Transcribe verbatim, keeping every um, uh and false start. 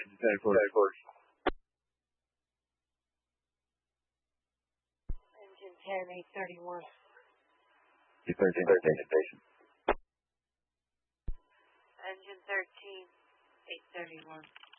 Engine ten, Engine ten, eight thirty-one. eight thirteen, station. Engine thirteen, eight thirty-one.